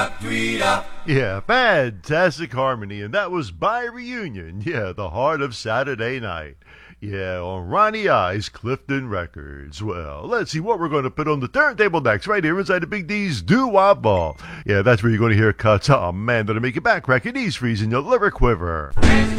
Yeah, fantastic harmony, and that was by Reunion. Yeah, the heart of Saturday night. Yeah, on Ronnie I's Clifton Records. Well, let's see what we're going to put on the turntable next, right here inside the Big D's Doo-Wop Ball. Yeah, that's where you're going to hear cuts. Oh, man, that'll make your back crack, your knees freeze, and your liver quiver.